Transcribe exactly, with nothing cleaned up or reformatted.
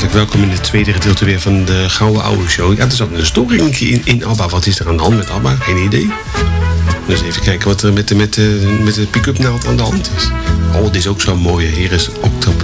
welkom in het tweede gedeelte weer van de Gouden Oude Show. Ja, er zat een storing in, in ABBA. Wat is er aan de hand met ABBA? Geen idee. Dus even kijken wat er met de, met de, met de pick-up naald aan de hand is. Oh, dit is ook zo'n mooie. Hier is October.